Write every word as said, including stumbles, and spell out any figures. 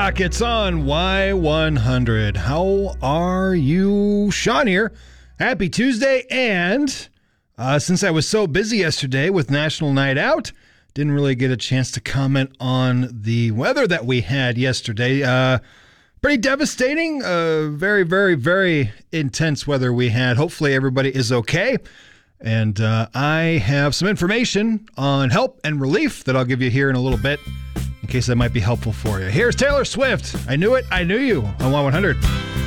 Rockets on Y one hundred. How are you? Sean here. Happy Tuesday. And uh, since I was so busy yesterday with National Night Out, didn't really get a chance to comment on the weather that we had yesterday. Uh, pretty devastating. Uh, very, very, very intense weather we had. Hopefully everybody is okay. And uh, I have some information on help and relief that I'll give you here in a little bit, in case that might be helpful for you. Here's Taylor Swift. I knew it. I knew you on Y one hundred.